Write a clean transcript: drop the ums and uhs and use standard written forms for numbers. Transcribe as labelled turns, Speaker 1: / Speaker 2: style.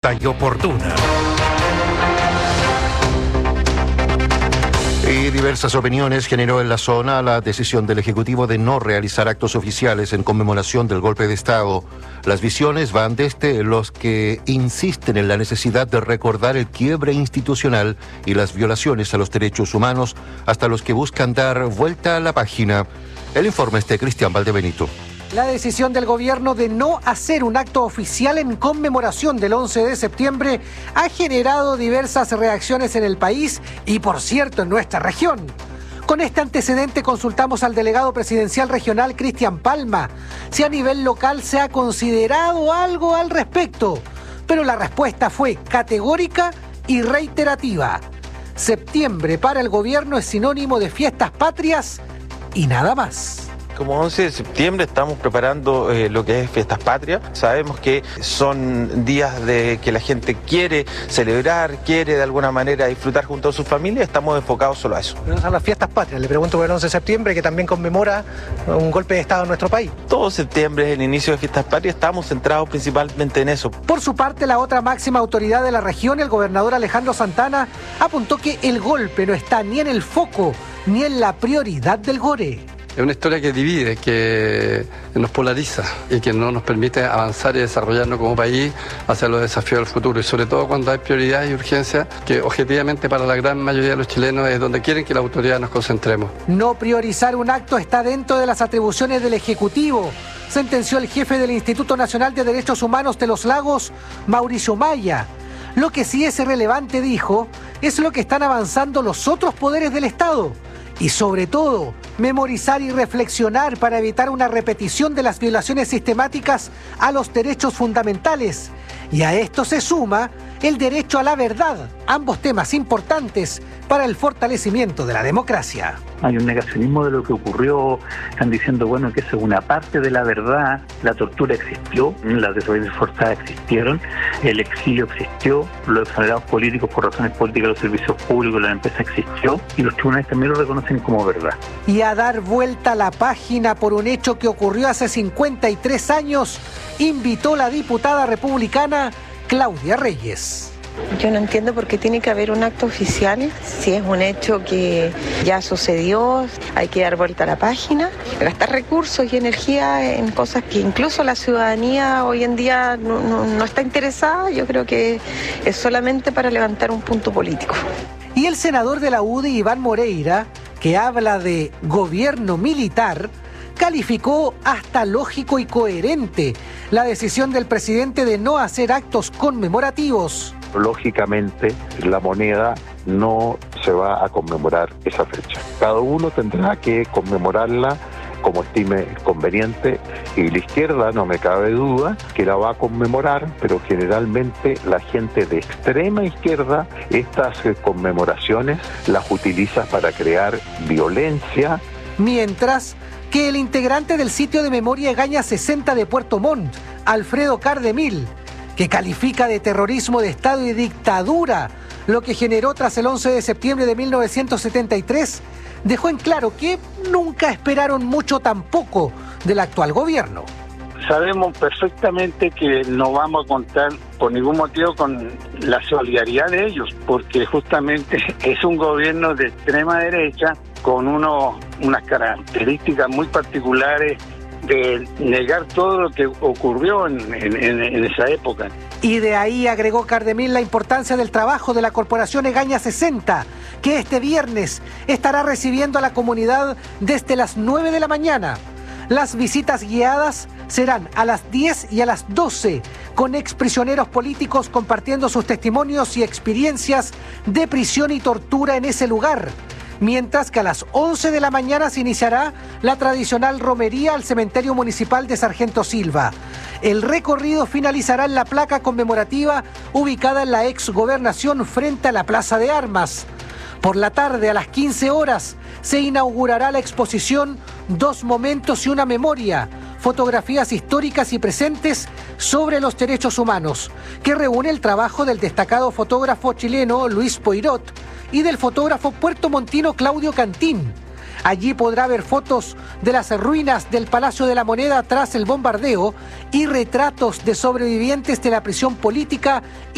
Speaker 1: correcta y oportuna. Y diversas opiniones generó en la zona la decisión del Ejecutivo de no realizar actos oficiales en conmemoración del golpe de Estado. Las visiones van desde los que insisten en la necesidad de recordar el quiebre institucional y las violaciones a los derechos humanos, hasta los que buscan dar vuelta a la página. El informe es de Cristian Valdebenito.
Speaker 2: La decisión del gobierno de no hacer un acto oficial en conmemoración del 11 de septiembre ha generado diversas reacciones en el país y, por cierto, en nuestra región. Con este antecedente consultamos al delegado presidencial regional Cristian Palma si a nivel local se ha considerado algo al respecto, pero la respuesta fue categórica y reiterativa. Septiembre para el gobierno es sinónimo de fiestas patrias y nada más.
Speaker 3: Como 11 de septiembre estamos preparando lo que es Fiestas Patrias. Sabemos que son días de que la gente quiere celebrar, quiere de alguna manera disfrutar junto a su familia. Estamos enfocados solo a eso.
Speaker 2: Pero no son las Fiestas Patrias. Le pregunto por el 11 de septiembre, que también conmemora un golpe de Estado en nuestro país.
Speaker 3: Todo septiembre es el inicio de Fiestas Patrias. Estamos centrados principalmente en eso.
Speaker 2: Por su parte, la otra máxima autoridad de la región, el gobernador Alejandro Santana, apuntó que el golpe no está ni en el foco ni en la prioridad del GORE.
Speaker 4: Es una historia que divide, que nos polariza y que no nos permite avanzar y desarrollarnos como país hacia los desafíos del futuro, y sobre todo cuando hay prioridades y urgencias que objetivamente para la gran mayoría de los chilenos es donde quieren que la autoridad nos concentremos.
Speaker 2: No priorizar un acto está dentro de las atribuciones del Ejecutivo, sentenció el jefe del Instituto Nacional de Derechos Humanos de los Lagos, Mauricio Maya. Lo que sí es relevante, dijo, es lo que están avanzando los otros poderes del Estado. Y sobre todo, memorizar y reflexionar para evitar una repetición de las violaciones sistemáticas a los derechos fundamentales. Y a esto se suma el derecho a la verdad, ambos temas importantes para el fortalecimiento de la democracia.
Speaker 5: Hay un negacionismo de lo que ocurrió, están diciendo, bueno, que eso es una parte de la verdad. La tortura existió, las desobediencias forzadas existieron, el exilio existió, los exonerados políticos por razones políticas, los servicios públicos, la empresa existió, y los tribunales también lo reconocen como verdad.
Speaker 2: Y a dar vuelta a la página por un hecho que ocurrió hace 53 años, invitó la diputada republicana Claudia Reyes.
Speaker 6: Yo no entiendo por qué tiene que haber un acto oficial. Si es un hecho que ya sucedió, hay que dar vuelta a la página, gastar recursos y energía en cosas que incluso la ciudadanía hoy en día no está interesada. Yo creo que es solamente para levantar un punto político.
Speaker 2: Y el senador de la UDI, Iván Moreira, que habla de gobierno militar, calificó hasta lógico y coherente la decisión del presidente de no hacer actos conmemorativos.
Speaker 7: Lógicamente, la moneda no se va a conmemorar esa fecha. Cada uno tendrá que conmemorarla como estime conveniente, y la izquierda, no me cabe duda, que la va a conmemorar, pero generalmente la gente de extrema izquierda estas conmemoraciones las utiliza para crear violencia.
Speaker 2: Mientras que el integrante del sitio de memoria Egaña 60 de Puerto Montt, Alfredo Cardemil, que califica de terrorismo de Estado y dictadura lo que generó tras el 11 de septiembre de 1973, dejó en claro que nunca esperaron mucho tampoco del actual gobierno.
Speaker 8: Sabemos perfectamente que no vamos a contar por ningún motivo con la solidaridad de ellos, porque justamente es un gobierno de extrema derecha con unas características muy particulares de negar todo lo que ocurrió en esa época.
Speaker 2: Y de ahí agregó Cardemil la importancia del trabajo de la Corporación Egaña 60, que este viernes estará recibiendo a la comunidad desde las 9 de la mañana. Las visitas guiadas serán a las 10 y a las 12, con exprisioneros políticos compartiendo sus testimonios y experiencias de prisión y tortura en ese lugar. Mientras que a las 11 de la mañana se iniciará la tradicional romería al cementerio municipal de Sargento Silva. El recorrido finalizará en la placa conmemorativa ubicada en la exgobernación frente a la Plaza de Armas. Por la tarde, a las 15 horas, se inaugurará la exposición Dos momentos y una memoria, fotografías históricas y presentes sobre los derechos humanos, que reúne el trabajo del destacado fotógrafo chileno Luis Poirot y del fotógrafo puertomontino Claudio Cantín. Allí podrá ver fotos de las ruinas del Palacio de la Moneda tras el bombardeo y retratos de sobrevivientes de la prisión política